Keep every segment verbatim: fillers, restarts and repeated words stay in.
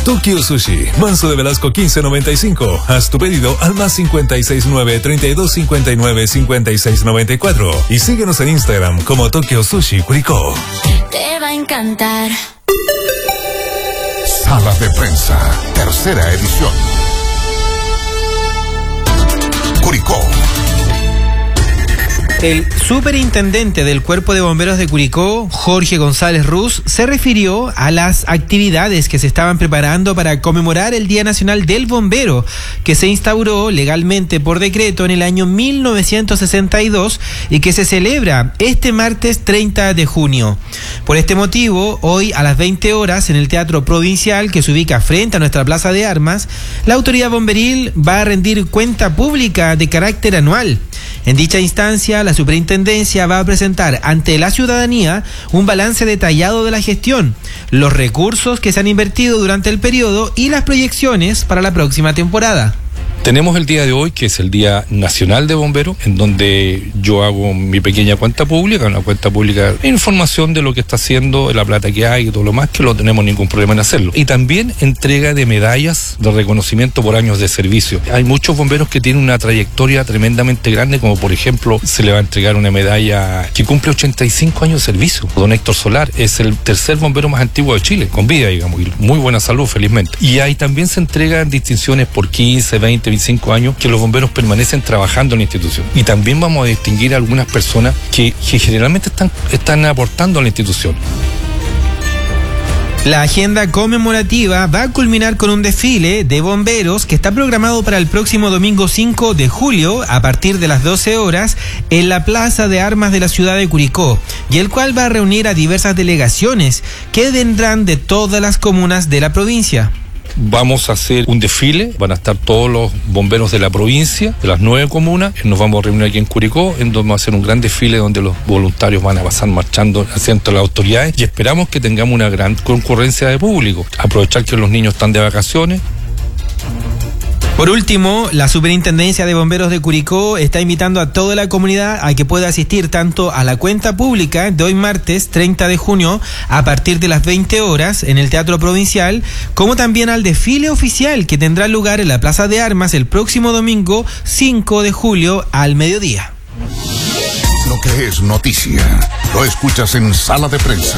Tokyo Sushi, Manso de Velasco quince noventa y cinco. Haz tu pedido al más cincuenta y seis nueve, treinta y dos cincuenta y nueve, cincuenta y seis noventa y cuatro. Y síguenos en Instagram como Tokyo Sushi Curicó. Te va a encantar. Sala de Prensa, tercera edición. Curicó. El superintendente del Cuerpo de Bomberos de Curicó, Jorge González Ruz, se refirió a las actividades que se estaban preparando para conmemorar el Día Nacional del Bombero, que se instauró legalmente por decreto en el año mil novecientos sesenta y dos y que se celebra este martes treinta de junio. Por este motivo, hoy a las veinte horas en el Teatro Provincial, que se ubica frente a nuestra Plaza de Armas, la autoridad bomberil va a rendir cuenta pública de carácter anual. En dicha instancia, la superintendencia va a presentar ante la ciudadanía un balance detallado de la gestión, los recursos que se han invertido durante el periodo y las proyecciones para la próxima temporada. Tenemos el día de hoy, que es el Día Nacional de Bomberos, en donde yo hago mi pequeña cuenta pública, una cuenta pública de información de lo que está haciendo, la plata que hay y todo lo más, que no tenemos ningún problema en hacerlo. Y también entrega de medallas de reconocimiento por años de servicio. Hay muchos bomberos que tienen una trayectoria tremendamente grande, como por ejemplo, se le va a entregar una medalla que cumple ochenta y cinco años de servicio. Don Héctor Solar es el tercer bombero más antiguo de Chile, con vida, digamos, y muy buena salud, felizmente. Y ahí también se entregan distinciones por quince, veinte, veinticinco años que los bomberos permanecen trabajando en la institución. Y también vamos a distinguir a algunas personas que, que generalmente están, están aportando a la institución. La agenda conmemorativa va a culminar con un desfile de bomberos que está programado para el próximo domingo cinco de julio a partir de las doce horas en la Plaza de Armas de la ciudad de Curicó, y el cual va a reunir a diversas delegaciones que vendrán de todas las comunas de la provincia. Vamos a hacer un desfile, van a estar todos los bomberos de la provincia, de las nueve comunas, nos vamos a reunir aquí en Curicó, en donde vamos a hacer un gran desfile donde los voluntarios van a pasar marchando hacia las autoridades y esperamos que tengamos una gran concurrencia de público. Aprovechar que los niños están de vacaciones. Por último, la Superintendencia de Bomberos de Curicó está invitando a toda la comunidad a que pueda asistir tanto a la cuenta pública de hoy martes treinta de junio a partir de las veinte horas en el Teatro Provincial, como también al desfile oficial que tendrá lugar en la Plaza de Armas el próximo domingo cinco de julio al mediodía. Lo que es noticia, lo escuchas en Sala de Prensa.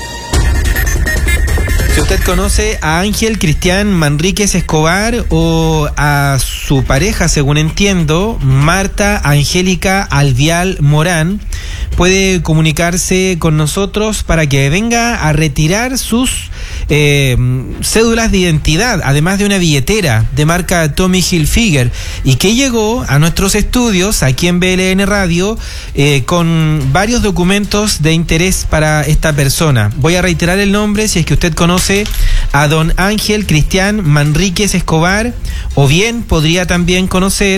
Si usted conoce a Ángel Cristian Manríquez Escobar o a su pareja, según entiendo, Marta Angélica Alvial Morán, puede comunicarse con nosotros para que venga a retirar sus eh, cédulas de identidad, además de una billetera de marca Tommy Hilfiger, y que llegó a nuestros estudios aquí en B L N Radio eh, con varios documentos de interés para esta persona. Voy a reiterar el nombre si es que usted conoce a don Ángel Cristian Manríquez Escobar, o bien podría también conocer